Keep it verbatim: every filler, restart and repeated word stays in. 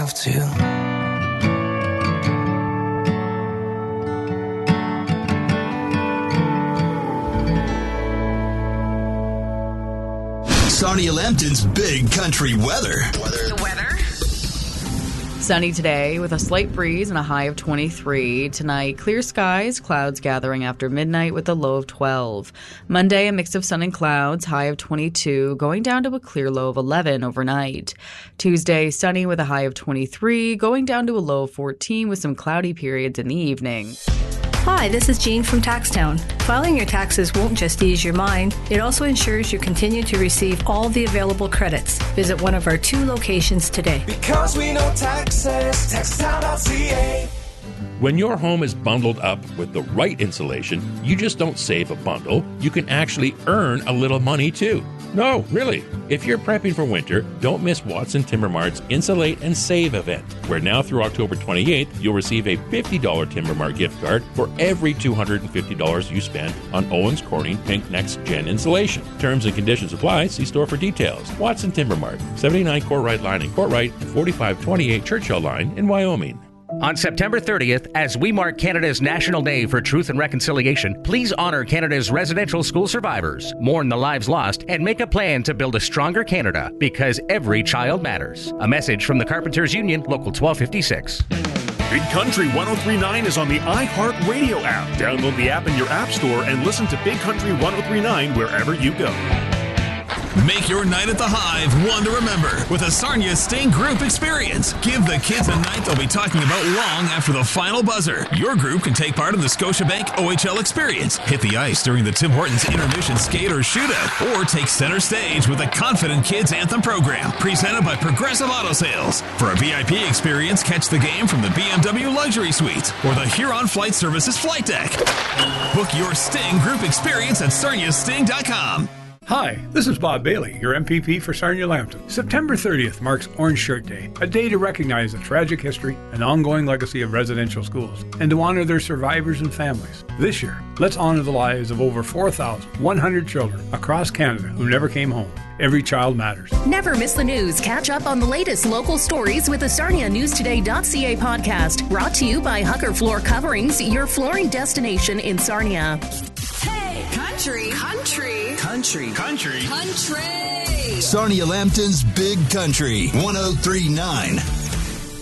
have to. Sarnia Lambton's Big Country Weather. Weather. The weather. Sunny today with a slight breeze and a high of twenty-three. Tonight, clear skies, clouds gathering after midnight with a low of twelve. Monday, a mix of sun and clouds, high of twenty-two, going down to a clear low of eleven overnight. Tuesday, sunny with a high of twenty-three, going down to a low of fourteen with some cloudy periods in the evening. Hi, this is Jean from Taxtown. Filing your taxes won't just ease your mind, it also ensures you continue to receive all the available credits. Visit one of our two locations today. Because we know taxes, taxtown dot c a. When your home is bundled up with the right insulation, you just don't save a bundle, you can actually earn a little money too. No, really. If you're prepping for winter, don't miss Watson Timber Mart's Insulate and Save event, where now through October twenty-eighth, you'll receive a fifty dollars Timber Mart gift card for every two hundred fifty dollars you spend on Owens Corning Pink Next Gen insulation. Terms and conditions apply. See store for details. Watson Timber Mart, seventy-nine Courtright Line in Courtright and forty-five twenty-eight Churchill Line in Wyoming. On September thirtieth, as we mark Canada's National Day for Truth and Reconciliation, please honor Canada's residential school survivors, mourn the lives lost, and make a plan to build a stronger Canada, because every child matters. A message from the Carpenters Union, Local twelve fifty-six. Big Country one oh three point nine is on the iHeartRadio app. Download the app in your app store and listen to Big Country one oh three point nine wherever you go. Make your night at the Hive one to remember with a Sarnia Sting Group experience. Give the kids a night they'll be talking about long after the final buzzer. Your group can take part in the Scotiabank O H L experience, hit the ice during the Tim Hortons intermission skate or shootout, or take center stage with the Confident Kids Anthem program, presented by Progressive Auto Sales. For a V I P experience, catch the game from the B M W Luxury Suites or the Huron Flight Services Flight Deck. Book your Sting Group experience at sarnia sting dot com. Hi, this is Bob Bailey, your M P P for Sarnia Lambton. September thirtieth marks Orange Shirt Day, a day to recognize the tragic history and ongoing legacy of residential schools, and to honor their survivors and families. This year, let's honor the lives of over four thousand one hundred children across Canada who never came home. Every child matters. Never miss the news. Catch up on the latest local stories with the Sarnia News Today dot c a podcast, brought to you by Hucker Floor Coverings, your flooring destination in Sarnia. Hey, country, country, Country. country, country. Sarnia Lambton's Big Country one oh three point nine.